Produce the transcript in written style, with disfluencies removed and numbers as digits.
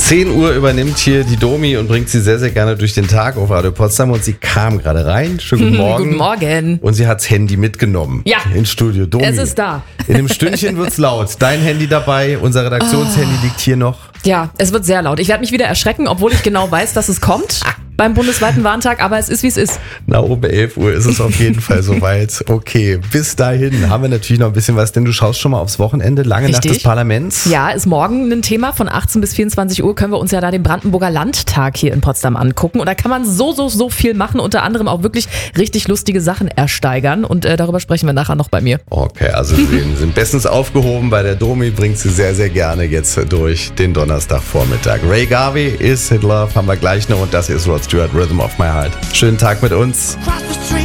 10 Uhr übernimmt hier die Domi und bringt sie sehr, sehr gerne durch den Tag auf Radio Potsdam. Und sie kam gerade rein. Schönen guten Morgen. Guten Morgen. Und sie hat das Handy mitgenommen. Ja. Ins Studio. Domi, Es ist da. In dem Stündchen wird's laut. Dein Handy dabei, unser Redaktionshandy liegt hier noch. Ja, es wird sehr laut. Ich werde mich wieder erschrecken, obwohl ich genau weiß, dass es kommt beim bundesweiten Warntag, aber es ist, wie es ist. Na, um 11 Uhr ist es auf jeden Fall soweit. Okay, bis dahin haben wir natürlich noch ein bisschen was, denn du schaust schon mal aufs Wochenende, lange Nacht des Parlaments. Ja, ist morgen ein Thema. Von 18 bis 24 Uhr können wir uns ja da den Brandenburger Landtag hier in Potsdam angucken. Und da kann man so viel machen, unter anderem auch wirklich richtig lustige Sachen ersteigern. Und darüber sprechen wir nachher noch bei mir. Okay, also wir sind bestens aufgehoben. Bei der Domi bringt sie sehr, sehr gerne jetzt durch den Donnerstagvormittag. Ray Garvey ist Hit Love, haben wir gleich noch. Und das ist Rod Stewart, Rhythm of My Heart. Schönen Tag mit uns.